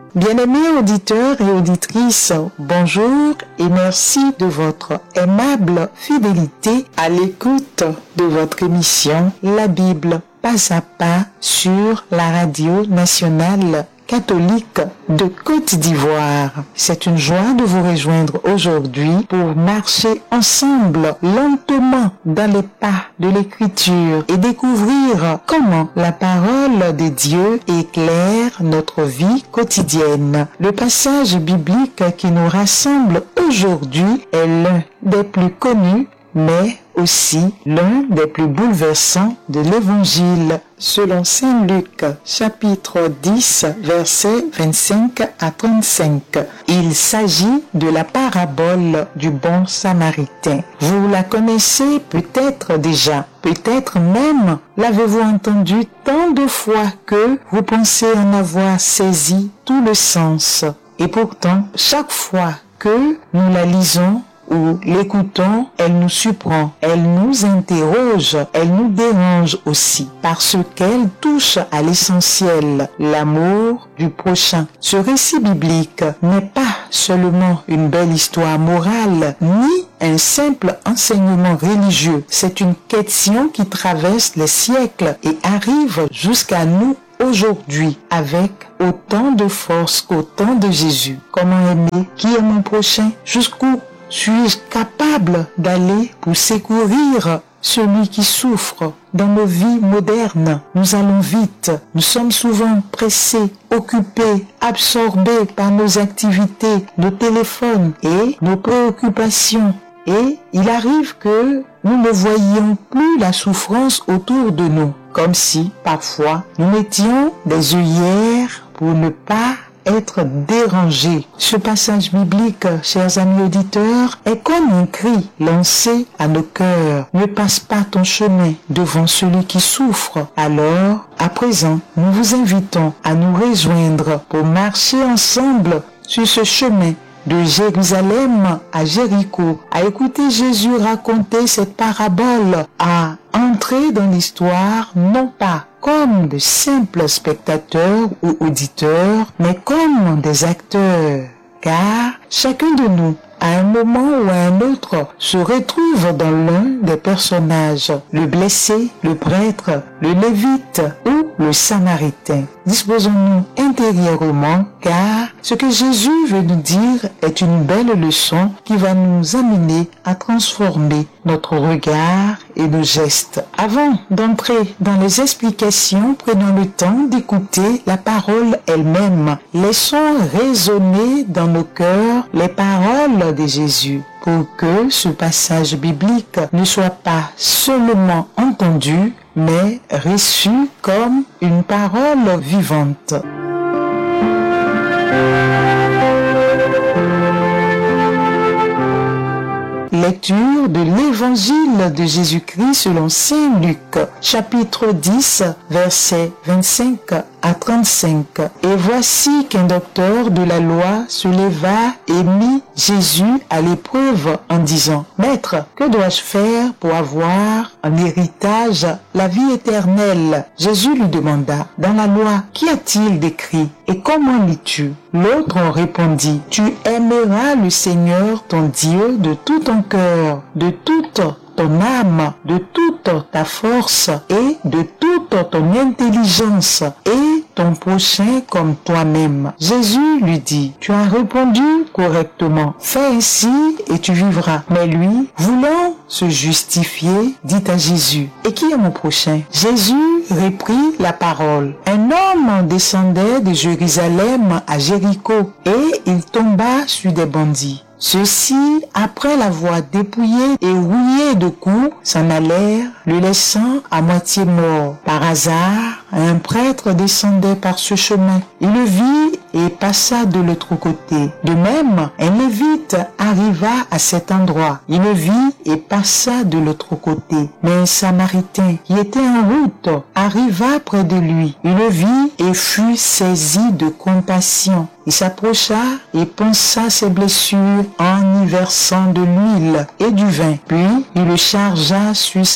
Bien-aimés auditeurs et auditrices, bonjour et merci de votre aimable fidélité à l'écoute de votre émission La Bible pas à pas sur la radio nationale catholique de Côte d'Ivoire. C'est une joie de vous rejoindre aujourd'hui pour marcher ensemble lentement dans les pas de l'Écriture et découvrir comment la parole de Dieu éclaire notre vie quotidienne. Le passage biblique qui nous rassemble aujourd'hui est l'un des plus connus, mais aussi l'un des plus bouleversants de l'Évangile, selon Saint Luc, chapitre 10, versets 25 à 35. Il s'agit de la parabole du bon Samaritain. Vous la connaissez peut-être déjà, peut-être même l'avez-vous entendue tant de fois que vous pensez en avoir saisi tout le sens. Et pourtant, chaque fois que nous la lisons, ou l'écoutons, elle nous surprend, elle nous interroge, elle nous dérange aussi, parce qu'elle touche à l'essentiel, l'amour du prochain. Ce récit biblique n'est pas seulement une belle histoire morale, ni un simple enseignement religieux. C'est une question qui traverse les siècles et arrive jusqu'à nous aujourd'hui avec autant de force qu'au temps de Jésus. Comment aimer? Qui est mon prochain? Jusqu'où suis-je capable d'aller pour secourir celui qui souffre? Dans nos vies modernes, nous allons vite, nous sommes souvent pressés, occupés, absorbés par nos activités, nos téléphones et nos préoccupations. Et il arrive que nous ne voyions plus la souffrance autour de nous, comme si parfois nous mettions des œillères pour ne pas être dérangé. Ce passage biblique, chers amis auditeurs, est comme un cri lancé à nos cœurs. Ne passe pas ton chemin devant celui qui souffre. Alors, à présent, nous vous invitons à nous rejoindre pour marcher ensemble sur ce chemin de Jérusalem à Jéricho, à écouter Jésus raconter cette parabole, à entrer dans l'histoire, non pas comme de simples spectateurs ou auditeurs, mais comme des acteurs. Car chacun de nous, à un moment ou à un autre, se retrouve dans l'un des personnages, le blessé, le prêtre, le lévite ou le samaritain. Disposons-nous intérieurement, car ce que Jésus veut nous dire est une belle leçon qui va nous amener à transformer notre regard et nos gestes. Avant d'entrer dans les explications, prenons le temps d'écouter la parole elle-même. Laissons résonner dans nos cœurs les paroles de Jésus pour que ce passage biblique ne soit pas seulement entendu, mais reçu comme une parole vivante. Lecture de l'Évangile de Jésus-Christ selon Saint Luc, chapitre 10, versets 25 à 35. Et voici qu'un docteur de la loi se leva et mit Jésus à l'épreuve en disant: Maître, que dois-je faire pour avoir en héritage la vie éternelle? Jésus lui demanda: Dans la loi, qu'y a-t-il d'écrit et comment lis-tu? L'autre répondit: Tu aimeras le Seigneur ton Dieu de tout ton cœur, de toute ton âme, de toute ta force et de toute ton intelligence, et ton prochain comme toi-même. Jésus lui dit: Tu as répondu correctement, fais ainsi et tu vivras. Mais lui, voulant se justifier, dit à Jésus: Et qui est mon prochain? Jésus reprit la parole. Un homme descendait de Jérusalem à Jéricho et il tomba sur des bandits. Ceux-ci, après l'avoir dépouillé et rouillé de coups, s'en allèrent, le laissant à moitié mort. Par hasard, un prêtre descendait par ce chemin. Il le vit et passa de l'autre côté. De même, un lévite arriva à cet endroit. Il le vit et passa de l'autre côté. Mais un samaritain qui était en route arriva près de lui. Il le vit et fut saisi de compassion. Il s'approcha et pansa ses blessures en y versant de l'huile et du vin. Puis il le chargea sur sa propre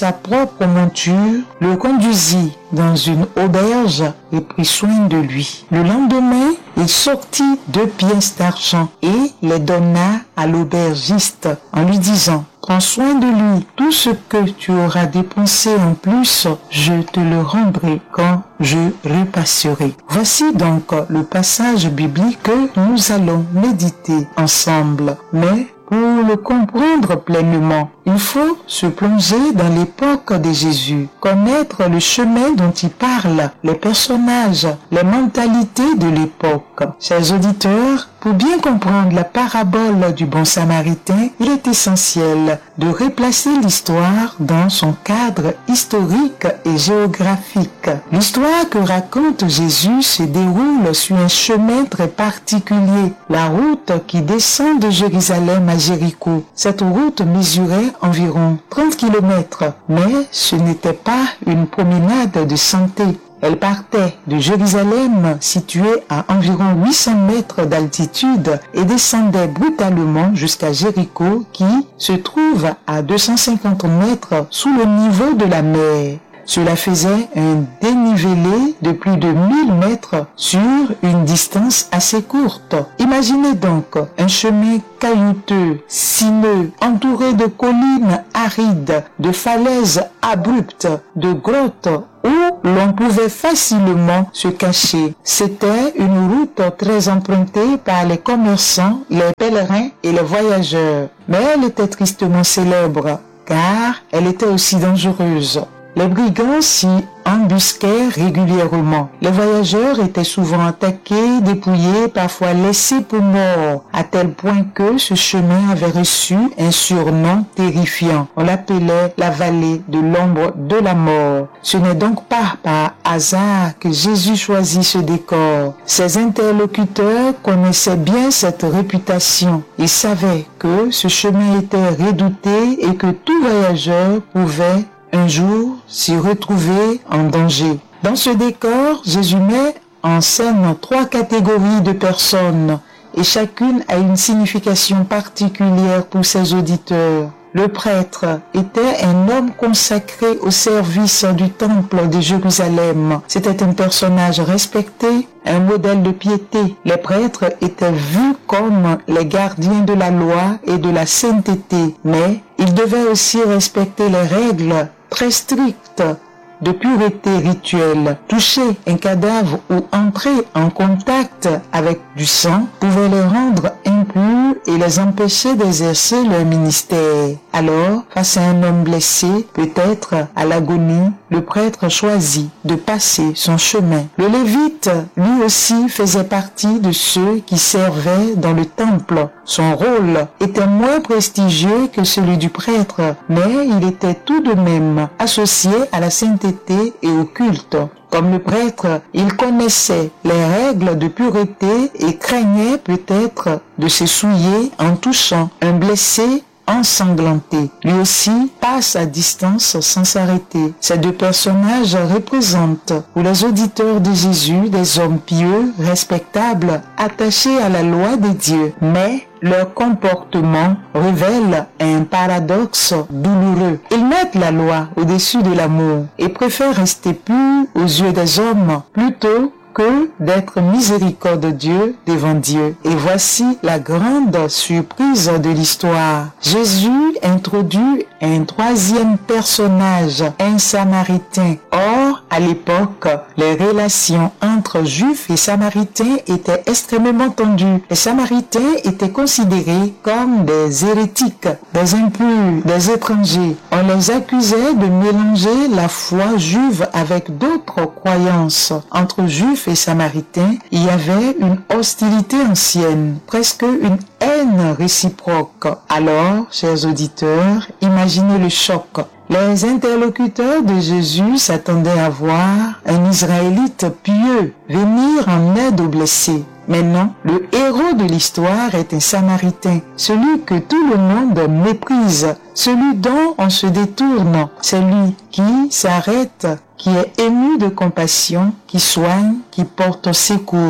propre monture, le conduisit dans une auberge et prit soin de lui. Le lendemain, il sortit 2 pièces d'argent et les donna à l'aubergiste en lui disant: prends soin de lui, tout ce que tu auras dépensé en plus, je te le rendrai quand je repasserai. Voici donc le passage biblique que nous allons méditer ensemble. Mais pour le comprendre pleinement, il faut se plonger dans l'époque de Jésus, connaître le chemin dont il parle, les personnages, les mentalités de l'époque. Chers auditeurs, pour bien comprendre la parabole du bon samaritain, il est essentiel de replacer l'histoire dans son cadre historique et géographique. L'histoire que raconte Jésus se déroule sur un chemin très particulier, la route qui descend de Jérusalem à Jéricho. Cette route mesurait environ 30 km, mais ce n'était pas une promenade de santé. Elle partait de Jérusalem, située à environ 800 mètres d'altitude, et descendait brutalement jusqu'à Jéricho, qui se trouve à 250 mètres sous le niveau de la mer. Cela faisait un dénivelé de plus de 1000 mètres sur une distance assez courte. Imaginez donc un chemin caillouteux, sinueux, entouré de collines arides, de falaises abruptes, de grottes où l'on pouvait facilement se cacher. C'était une route très empruntée par les commerçants, les pèlerins et les voyageurs. Mais elle était tristement célèbre, car elle était aussi dangereuse. Les brigands s'y embusquaient régulièrement. Les voyageurs étaient souvent attaqués, dépouillés, parfois laissés pour morts, à tel point que ce chemin avait reçu un surnom terrifiant. On l'appelait la vallée de l'ombre de la mort. Ce n'est donc pas par hasard que Jésus choisit ce décor. Ses interlocuteurs connaissaient bien cette réputation. Ils savaient que ce chemin était redouté et que tout voyageur pouvait un jour s'y retrouver en danger. Dans ce décor, Jésus met en scène 3 catégories de personnes et chacune a une signification particulière pour ses auditeurs. Le prêtre était un homme consacré au service du temple de Jérusalem. C'était un personnage respecté, un modèle de piété. Les prêtres étaient vus comme les gardiens de la loi et de la sainteté, mais ils devaient aussi respecter les règles très strictes de pureté rituelle. Toucher un cadavre ou entrer en contact avec du sang pouvait les rendre impurs et les empêcher d'exercer leur ministère. Alors, face à un homme blessé, peut-être à l'agonie, le prêtre choisit de passer son chemin. Le lévite, lui aussi, faisait partie de ceux qui servaient dans le temple. Son rôle était moins prestigieux que celui du prêtre, mais il était tout de même associé à la sainteté et au culte. Comme le prêtre, il connaissait les règles de pureté et craignait peut-être de se souiller en touchant un blessé ensanglanté. Lui aussi passe à distance sans s'arrêter. Ces 2 personnages représentent pour les auditeurs de Jésus des hommes pieux, respectables, attachés à la loi de Dieu. Mais leur comportement révèle un paradoxe douloureux. Ils mettent la loi au-dessus de l'amour et préfèrent rester purs aux yeux des hommes plutôt que d'être miséricordieux devant Dieu. Et voici la grande surprise de l'histoire. Jésus introduit un 3e personnage, un Samaritain. Or, à l'époque, les relations entre Juifs et Samaritains étaient extrêmement tendues. Les Samaritains étaient considérés comme des hérétiques, des impurs, des étrangers. On les accusait de mélanger la foi juive avec d'autres croyances. Entre Juifs et Samaritains, il y avait une hostilité ancienne, presque une haine réciproque. Alors, chers auditeurs, imaginez le choc. Les interlocuteurs de Jésus s'attendaient à voir un Israélite pieux venir en aide aux blessés. Maintenant, le héros de l'histoire est un Samaritain, celui que tout le monde méprise, celui dont on se détourne, celui qui s'arrête, qui est ému de compassion, qui soigne, qui porte secours.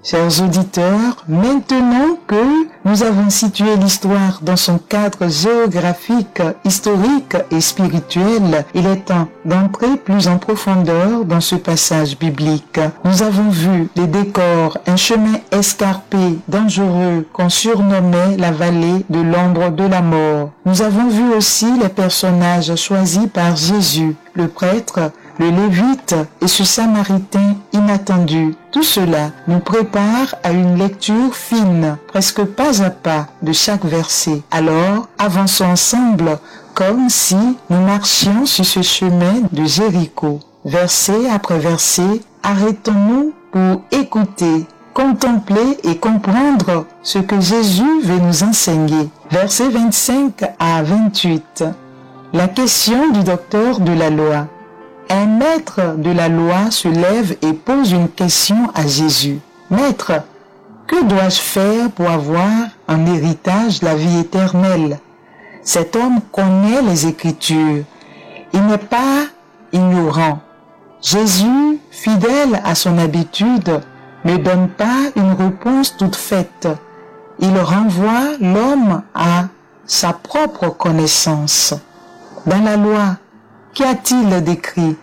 Chers auditeurs, maintenant que nous avons situé l'histoire dans son cadre géographique, historique et spirituel, il est temps d'entrer plus en profondeur dans ce passage biblique. Nous avons vu les décors, un chemin escarpé, dangereux, qu'on surnommait la vallée de l'ombre de la mort. Nous avons vu aussi les personnages choisis par Jésus, le prêtre, le Lévite et ce Samaritain inattendu. Tout cela nous prépare à une lecture fine, presque pas à pas, de chaque verset. Alors, avançons ensemble comme si nous marchions sur ce chemin de Jéricho. Verset après verset, arrêtons-nous pour écouter, contempler et comprendre ce que Jésus veut nous enseigner. Versets 25 à 28. La question du docteur de la loi. Un maître de la loi se lève et pose une question à Jésus. Maître, que dois-je faire pour avoir en héritage la vie éternelle? Cet homme connaît les Écritures. Il n'est pas ignorant. Jésus, fidèle à son habitude, ne donne pas une réponse toute faite. Il renvoie l'homme à sa propre connaissance. Dans la loi, qu'y a-t-il d'écrit?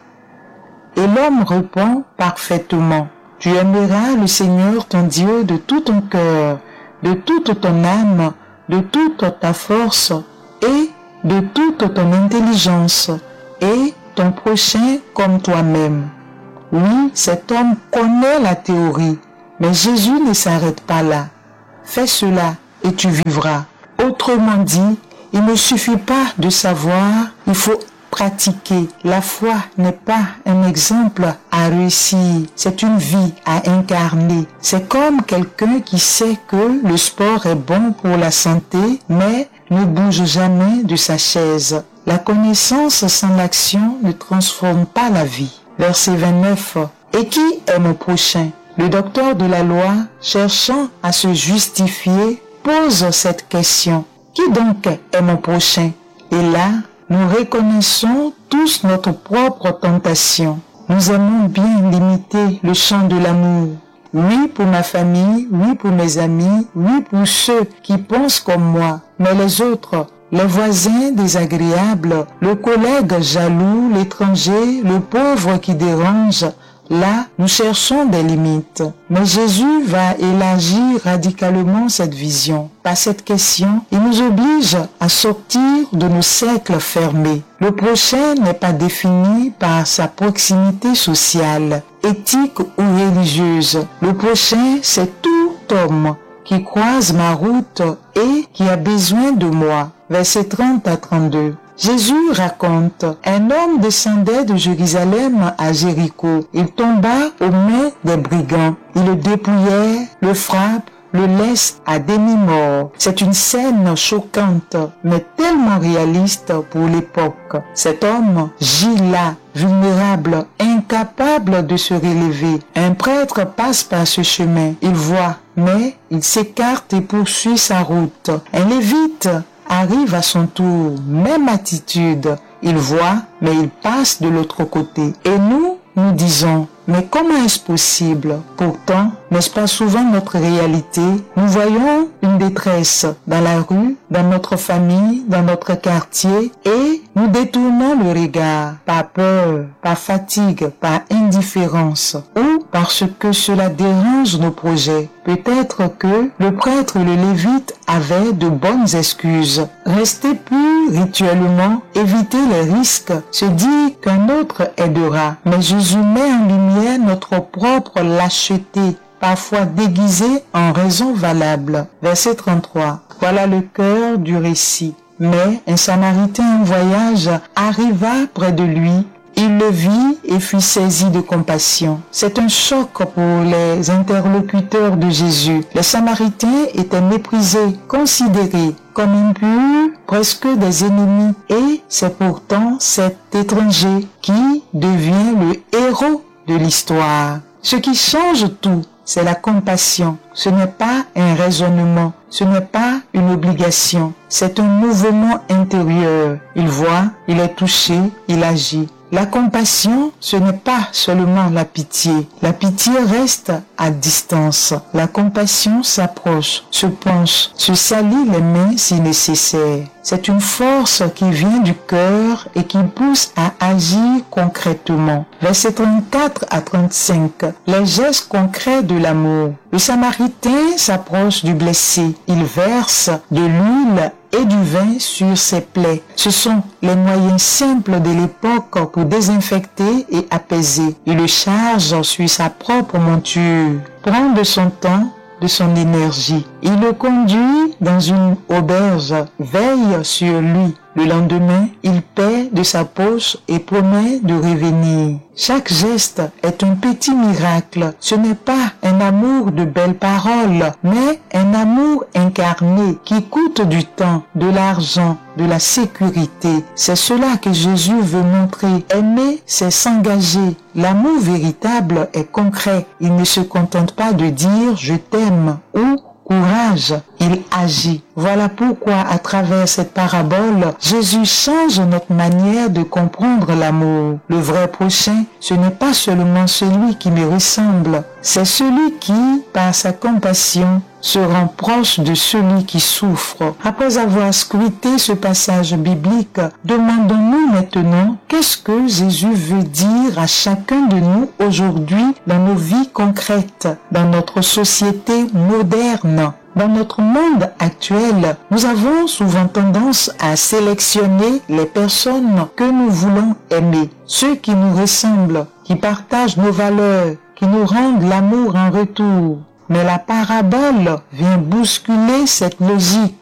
Et l'homme répond parfaitement. Tu aimeras le Seigneur ton Dieu de tout ton cœur, de toute ton âme, de toute ta force et de toute ton intelligence, et ton prochain comme toi-même. Oui, cet homme connaît la théorie, mais Jésus ne s'arrête pas là. Fais cela et tu vivras. Autrement dit, il ne suffit pas de savoir, il faut pratiquer. La foi n'est pas un exemple à réussir, c'est une vie à incarner. C'est comme quelqu'un qui sait que le sport est bon pour la santé, mais ne bouge jamais de sa chaise. La connaissance sans l'action ne transforme pas la vie. Verset 29. Et qui est mon prochain? Le docteur de la loi, cherchant à se justifier, pose cette question. Qui donc est mon prochain? Et là, nous reconnaissons tous notre propre tentation. Nous aimons bien limiter le champ de l'amour. Oui pour ma famille, oui pour mes amis, oui pour ceux qui pensent comme moi. Mais les autres, les voisins désagréables, le collègue jaloux, l'étranger, le pauvre qui dérange, là, nous cherchons des limites. Mais Jésus va élargir radicalement cette vision. Par cette question, il nous oblige à sortir de nos cercles fermés. Le prochain n'est pas défini par sa proximité sociale, éthique ou religieuse. Le prochain, c'est tout homme qui croise ma route et qui a besoin de moi. Versets 30 à 32. Jésus raconte, un homme descendait de Jérusalem à Jéricho. Il tomba aux mains des brigands. Ils le dépouillèrent, le frappent, le laissent à demi-mort. C'est une scène choquante, mais tellement réaliste pour l'époque. Cet homme gît là, vulnérable, incapable de se relever. Un prêtre passe par ce chemin. Il voit, mais il s'écarte et poursuit sa route. Un lévite arrive à son tour, même attitude. Il voit, mais il passe de l'autre côté. Et nous disons, mais comment est-ce possible? Pourtant, n'est-ce pas souvent notre réalité? Nous voyons une détresse dans la rue, dans notre famille, dans notre quartier, et nous détournons le regard par peur, par fatigue, par indifférence, ou parce que cela dérange nos projets. Peut-être que le prêtre et le lévite avaient de bonnes excuses. Rester pur rituellement, éviter les risques, se dire qu'un autre aidera. Mais Jésus met en lumière notre propre lâcheté, parfois déguisée en raison valable. Verset 33. Voilà le cœur du récit. Mais un Samaritain en voyage arriva près de lui. Il le vit et fut saisi de compassion. C'est un choc pour les interlocuteurs de Jésus. Les Samaritains étaient méprisés, considérés comme impurs, presque des ennemis. Et c'est pourtant cet étranger qui devient le héros de l'histoire. Ce qui change tout, c'est la compassion. Ce n'est pas un raisonnement, ce n'est pas une obligation, c'est un mouvement intérieur. Il voit, il est touché, il agit. La compassion, ce n'est pas seulement la pitié. La pitié reste à distance. La compassion s'approche, se penche, se salit les mains si nécessaire. C'est une force qui vient du cœur et qui pousse à agir concrètement. Versets 34 à 35. Les gestes concrets de l'amour. Le Samaritain s'approche du blessé. Il verse de l'huile et du vin sur ses plaies. Ce sont les moyens simples de l'époque pour désinfecter et apaiser. Il le charge sur sa propre monture. Prend de son temps, de son énergie. Il le conduit dans une auberge, veille sur lui. Le lendemain, il paie de sa poche et promet de revenir. Chaque geste est un petit miracle. Ce n'est pas un amour de belles paroles, mais un amour incarné qui coûte du temps, de l'argent, de la sécurité. C'est cela que Jésus veut montrer. Aimer, c'est s'engager. L'amour véritable est concret. Il ne se contente pas de dire « je t'aime » ou courage, il agit. Voilà pourquoi, à travers cette parabole, Jésus change notre manière de comprendre l'amour. Le vrai prochain, ce n'est pas seulement celui qui me ressemble, c'est celui qui, par sa compassion, se rend proche de celui qui souffre. Après avoir scruté ce passage biblique, demandons-nous maintenant qu'est-ce que Jésus veut dire à chacun de nous aujourd'hui dans nos vies concrètes, dans notre société moderne. Dans notre monde actuel, nous avons souvent tendance à sélectionner les personnes que nous voulons aimer, ceux qui nous ressemblent, qui partagent nos valeurs, qui nous rendent l'amour en retour. Mais la parabole vient bousculer cette logique.